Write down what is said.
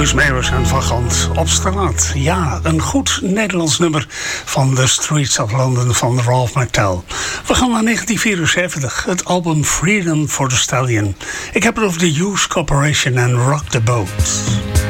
Guus Meeuwis en Van Gant op straat. Ja, een goed Nederlands nummer van The Streets of London van Ralph McTell. We gaan naar 1974, het album Freedom for the Stallion. Ik heb het over de Hughes Corporation en Rock the Boat.